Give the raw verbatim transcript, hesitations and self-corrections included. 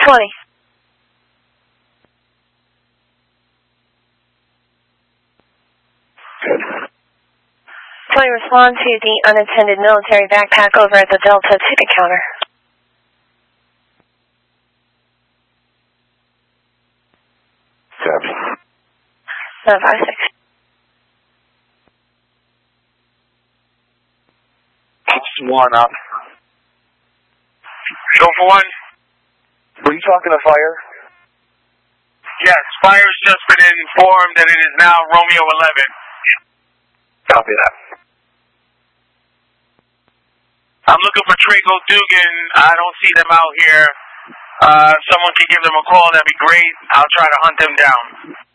twenty. twenty, respond to the unattended military backpack over at the Delta ticket counter. Copy. nine five six. One up. Show for one. Were you talking to fire? Yes, fire's just been informed that it is now Romeo eleven. Copy that. I'm looking for Trago Dugan. I don't see them out here. Uh, if someone can give them a call, that'd be great. I'll try to hunt them down.